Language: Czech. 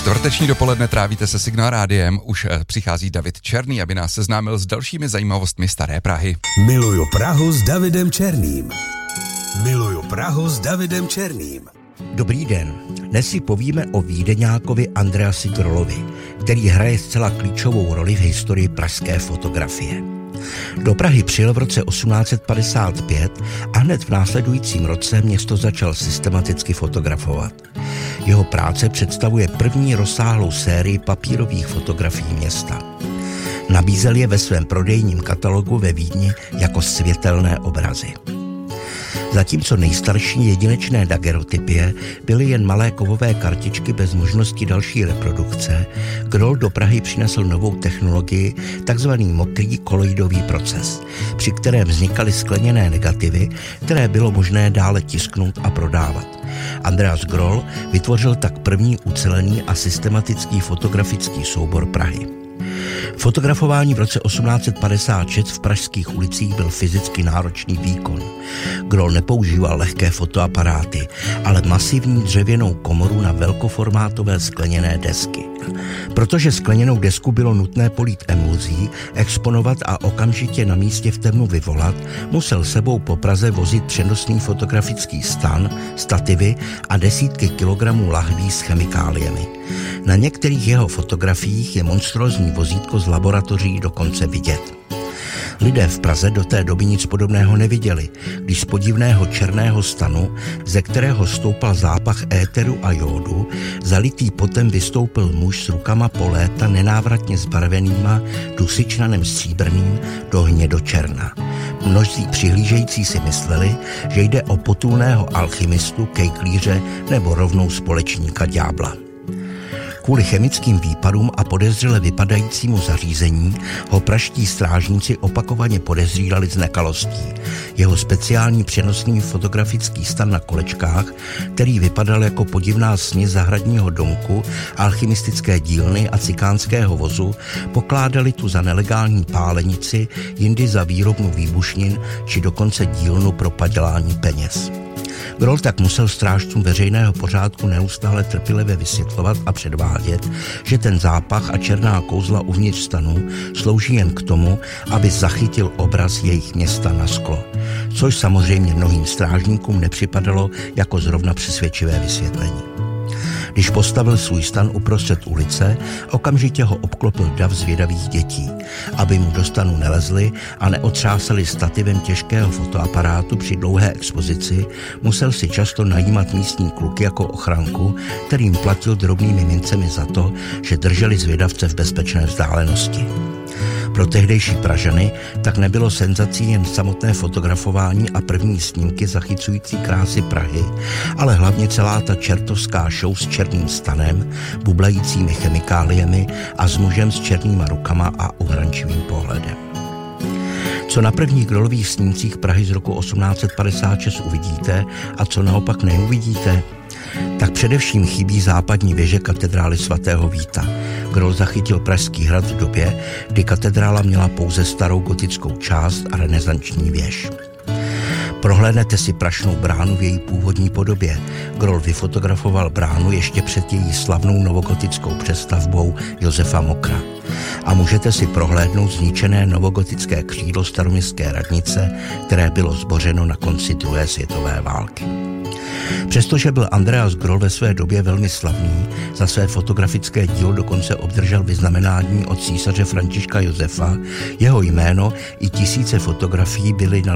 Čtvrteční dopoledne trávíte se Signál rádiem, už přichází David Černý, aby nás seznámil s dalšími zajímavostmi staré Prahy. Miluju Prahu s Davidem Černým. Miluju Prahu s Davidem Černým. Dobrý den, dnes si povíme o Vídeňákovi Andreasi Grollovi, který hraje zcela klíčovou roli v historii pražské fotografie. Do Prahy přijel v roce 1855 a hned v následujícím roce město začal systematicky fotografovat. Jeho práce představuje první rozsáhlou sérii papírových fotografií města. Nabízel je ve svém prodejním katalogu ve Vídni jako světelné obrazy. Zatímco nejstarší jedinečné daguerreotypie byly jen malé kovové kartičky bez možnosti další reprodukce, Groll do Prahy přinesl novou technologii, takzvaný mokrý koloidový proces, při kterém vznikaly skleněné negativy, které bylo možné dále tisknout a prodávat. Andreas Groll vytvořil tak první ucelený a systematický fotografický soubor Prahy. Fotografování v roce 1856 v pražských ulicích byl fyzicky náročný výkon. Groll nepoužíval lehké fotoaparáty, ale masivní dřevěnou komoru na velkoformátové skleněné desky. Protože skleněnou desku bylo nutné polít emulzí, exponovat a okamžitě na místě v termu vyvolat, musel sebou po Praze vozit přenosný fotografický stan, stativy a desítky kilogramů lahví s chemikáliemi. Na některých jeho fotografiích je monstrózní vozítko z laboratoří dokonce vidět. Lidé v Praze do té doby nic podobného neviděli, když z podivného černého stanu, ze kterého stoupal zápach éteru a jódu, zalitý potem vystoupil muž s rukama po léta nenávratně zbarvenýma dusičnanem stříbrným do hnědočerna. Mnozí přihlížející si mysleli, že jde o potulného alchymistu, kejklíře nebo rovnou společníka ďábla. Kvůli chemickým výpadům a podezřele vypadajícímu zařízení ho pražští strážníci opakovaně podezírali z nekalostí. Jeho speciální přenosný fotografický stan na kolečkách, který vypadal jako podivná směs zahradního domku, alchymistické dílny a cikánského vozu, pokládali tu za nelegální pálenici, jindy za výrobnu výbušnin či dokonce dílnu pro padělání peněz. Groll tak musel strážcům veřejného pořádku neustále trpělivě vysvětlovat a předvádět, že ten zápach a černá kouzla uvnitř stanu slouží jen k tomu, aby zachytil obraz jejich města na sklo. Což samozřejmě mnohým strážníkům nepřipadalo jako zrovna přesvědčivé vysvětlení. Když postavil svůj stan uprostřed ulice, okamžitě ho obklopil dav zvědavých dětí. Aby mu do stanu nelezli a neotřásali stativem těžkého fotoaparátu při dlouhé expozici, musel si často najímat místní kluky jako ochranku, kterým platil drobnými mincemi za to, že drželi zvědavce v bezpečné vzdálenosti. Pro tehdejší Pražany tak nebylo senzací jen samotné fotografování a první snímky zachycující krásy Prahy, ale hlavně celá ta čertovská show s černým stanem, bublajícími chemikáliemi a s mužem s černýma rukama a uhrančivým pohledem. Co na prvních Grollových snímcích Prahy z roku 1856 uvidíte a co naopak neuvidíte, tak především chybí západní věže katedrály svatého Víta. Groll zachytil Pražský hrad v době, kdy katedrála měla pouze starou gotickou část a renesanční věž. Prohlédnete si Prašnou bránu v její původní podobě. Groll vyfotografoval bránu ještě před její slavnou novogotickou přestavbou Josefa Mokra. A můžete si prohlédnout zničené novogotické křídlo staroměstské radnice, které bylo zbořeno na konci druhé světové války. Přestože byl Andreas Groll ve své době velmi slavný, za své fotografické dílo dokonce obdržel vyznamenání od císaře Františka Josefa, jeho jméno i tisíce fotografií byly na